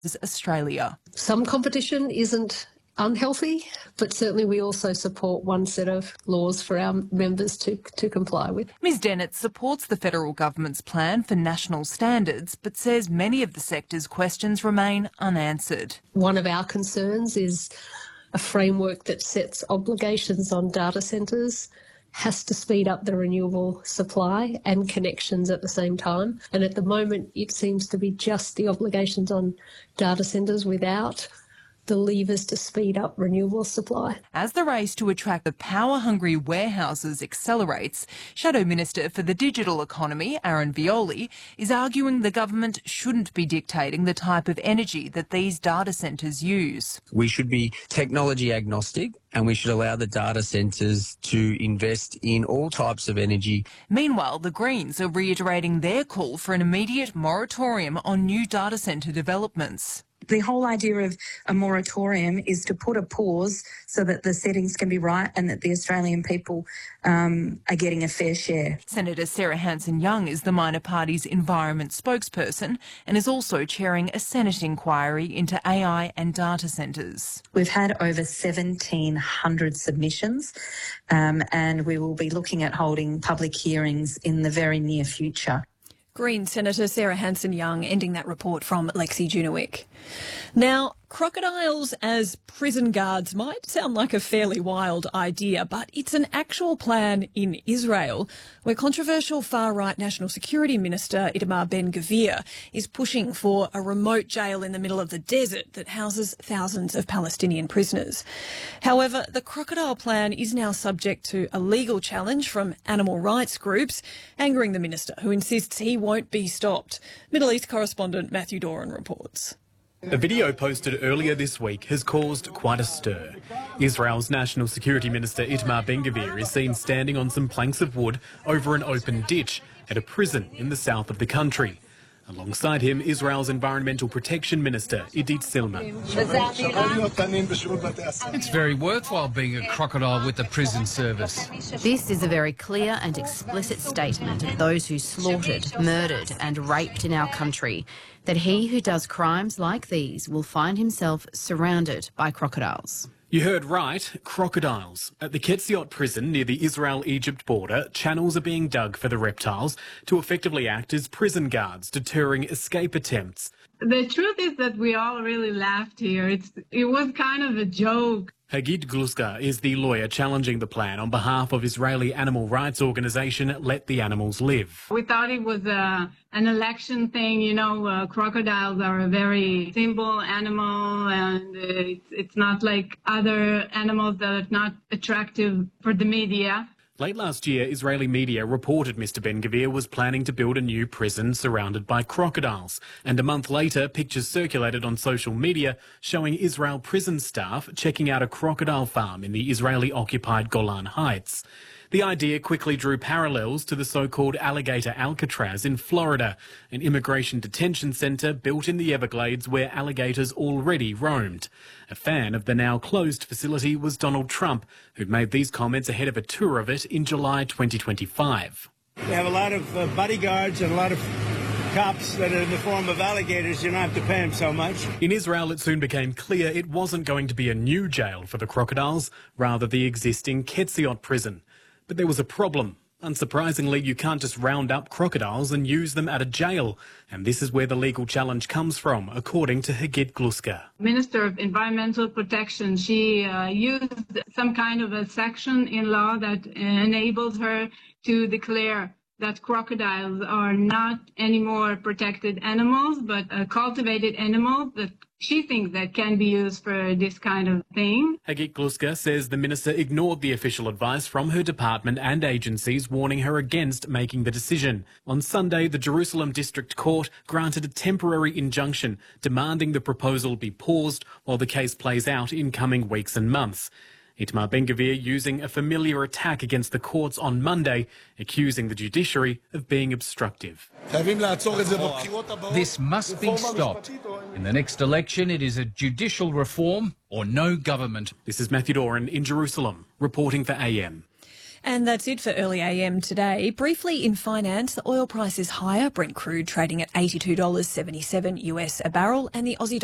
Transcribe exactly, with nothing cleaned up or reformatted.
Australia. Some competition isn't unhealthy, but certainly we also support one set of laws for our members to, to comply with. Ms Dennett supports the federal government's plan for national standards, but says many of the sector's questions remain unanswered. One of our concerns is a framework that sets obligations on data centres has to speed up the renewable supply and connections at the same time. And at the moment, it seems to be just the obligations on data centres without the levers to speed up renewable supply. As the race to attract the power-hungry warehouses accelerates, Shadow Minister for the Digital Economy, Aaron Violi, is arguing the government shouldn't be dictating the type of energy that these data centres use. We should be technology agnostic and we should allow the data centres to invest in all types of energy. Meanwhile, the Greens are reiterating their call for an immediate moratorium on new data centre developments. The whole idea of a moratorium is to put a pause so that the settings can be right and that the Australian people um, are getting a fair share. Senator Sarah Hanson-Young is the minor party's environment spokesperson and is also chairing a Senate inquiry into A I and data centres. We've had over seventeen hundred submissions um, and we will be looking at holding public hearings in the very near future. Green Senator Sarah Hanson-Young ending that report from Lexi Junowick. Now, crocodiles as prison guards might sound like a fairly wild idea, but it's an actual plan in Israel, where controversial far-right National Security Minister Itamar Ben-Gvir is pushing for a remote jail in the middle of the desert that houses thousands of Palestinian prisoners. However, the crocodile plan is now subject to a legal challenge from animal rights groups, angering the minister, who insists he won't be stopped. Middle East correspondent Matthew Doran reports. A video posted earlier this week has caused quite a stir. Israel's National Security Minister Itamar Ben-Gvir is seen standing on some planks of wood over an open ditch at a prison in the south of the country. Alongside him, Israel's Environmental Protection Minister Idit Silman. It's very worthwhile being a crocodile with the prison service. This is a very clear and explicit statement of those who slaughtered, murdered and raped in our country, that he who does crimes like these will find himself surrounded by crocodiles. You heard right, crocodiles. At the Ketziot prison near the Israel-Egypt border, channels are being dug for the reptiles to effectively act as prison guards, deterring escape attempts. The truth is that we all really laughed here. It's, it was kind of a joke. Hagit Gluska is the lawyer challenging the plan on behalf of Israeli animal rights organisation Let the Animals Live. We thought it was a, an election thing. You know, uh, crocodiles are a very simple animal, and uh, it's, it's not like other animals that are not attractive for the media. Late last year, Israeli media reported Mister Ben-Gvir was planning to build a new prison surrounded by crocodiles. And a month later, pictures circulated on social media showing Israel prison staff checking out a crocodile farm in the Israeli-occupied Golan Heights. The idea quickly drew parallels to the so-called alligator Alcatraz in Florida, an immigration detention centre built in the Everglades where alligators already roamed. A fan of the now closed facility was Donald Trump, who made these comments ahead of a tour of it in July twenty twenty-five. They have a lot of uh, bodyguards and a lot of cops that are in the form of alligators. You don't have to pay them so much. In Israel, it soon became clear it wasn't going to be a new jail for the crocodiles, rather the existing Ketziot prison. But there was a problem. Unsurprisingly, you can't just round up crocodiles and use them at a jail. And this is where the legal challenge comes from, according to Hagit Gluska. Minister of Environmental Protection, she uh, used some kind of a section in law that enables her to declare that crocodiles are not anymore protected animals, but uh, cultivated animals that she thinks that can be used for this kind of thing. Hagit Gluska says the minister ignored the official advice from her department and agencies warning her against making the decision. On Sunday, the Jerusalem District Court granted a temporary injunction demanding the proposal be paused while the case plays out in coming weeks and months. Itamar Ben-Gvir using a familiar attack against the courts on Monday, accusing the judiciary of being obstructive. This must be stopped. In the next election, it is a judicial reform or no government. This is Matthew Doran in Jerusalem, reporting for A M. And that's it for Early A M today. Briefly in finance, the oil price is higher. Brent crude trading at eighty-two dollars seventy-seven U S a barrel, and the Aussie